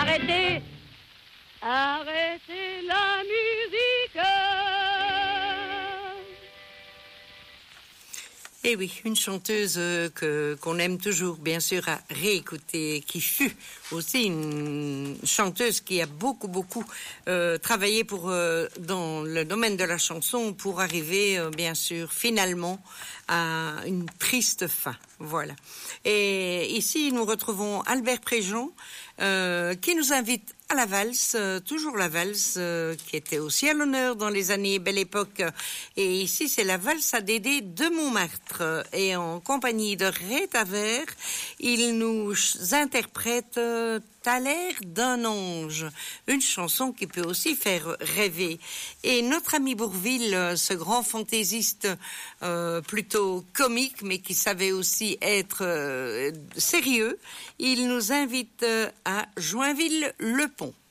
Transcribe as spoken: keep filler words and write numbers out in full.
Arrêtez, arrêtez la musique. Eh oui, une chanteuse que qu'on aime toujours, bien sûr, à réécouter, qui fut aussi une chanteuse qui a beaucoup, beaucoup euh, travaillé pour euh, dans le domaine de la chanson pour arriver, euh, bien sûr, finalement à une triste fin. Voilà. Et ici, nous retrouvons Albert Préjean, euh, qui nous invite à la valse, euh, toujours la valse, euh, qui était aussi à l'honneur dans les années Belle Époque. Et ici, c'est la valse à Dédé de Montmartre. Et en compagnie de Ray Taver, il nous interprète euh, T'as l'air d'un ange, une chanson qui peut aussi faire rêver. Et notre ami Bourvil, ce grand fantaisiste euh, plutôt comique, mais qui savait aussi être euh, sérieux, il nous invite à Joinville-le-Pont.